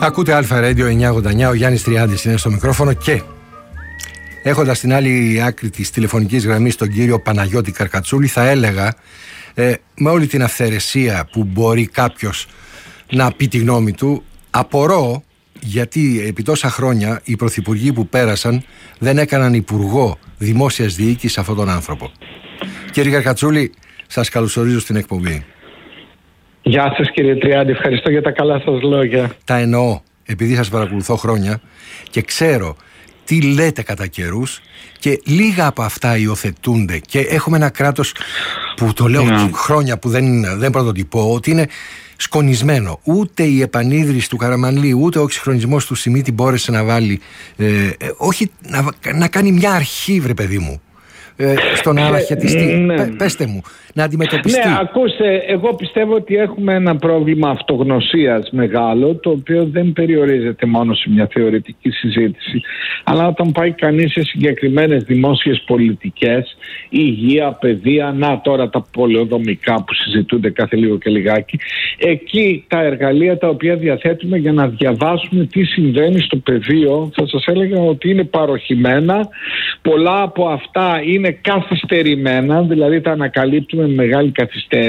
Ακούτε Αλφα Radio 989, ο Γιάννης Τριάντης είναι στο μικρόφωνο και έχοντας στην άλλη άκρη της τηλεφωνικής γραμμής τον κύριο Παναγιώτη Καρκατσούλη, θα έλεγα με όλη την αυθαιρεσία που μπορεί κάποιος να πει τη γνώμη του, απορώ γιατί επί τόσα χρόνια οι πρωθυπουργοί που πέρασαν δεν έκαναν υπουργό δημόσιας διοίκησης αυτόν τον άνθρωπο. Κύριε Καρκατσούλη, σας καλωσορίζω στην εκπομπή. Γεια σας κύριε Τριάντη, ευχαριστώ για τα καλά σας λόγια. Τα εννοώ, επειδή σας παρακολουθώ χρόνια και ξέρω τι λέτε κατά καιρούς και λίγα από αυτά υιοθετούνται και έχουμε ένα κράτος που το λέω χρόνια που δεν πρωτοτυπώ, ότι είναι σκονισμένο. Ούτε η επανίδρυση του Καραμανλή, ούτε ο εξυγχρονισμός του Σιμίτη μπόρεσε να βάλει όχι να κάνει μια αρχή, βρε παιδί μου, στο να αναχαιτιστεί. Πέστε μου, να αντιμετωπιστεί. Ναι, ακούστε, εγώ πιστεύω ότι έχουμε ένα πρόβλημα αυτογνωσίας μεγάλο, το οποίο δεν περιορίζεται μόνο σε μια θεωρητική συζήτηση, αλλά όταν πάει κανείς σε συγκεκριμένες δημόσιες πολιτικές, υγεία, παιδεία, να τώρα τα πολεοδομικά που συζητούνται κάθε λίγο και λιγάκι, εκεί τα εργαλεία τα οποία διαθέτουμε για να διαβάσουμε τι συμβαίνει στο πεδίο, θα σας έλεγα ότι είναι παροχημένα. Πολλά από αυτά είναι καθυστερημένα, δηλαδή τα ανακαλύπτουμε με μεγάλη καθυστέρηση.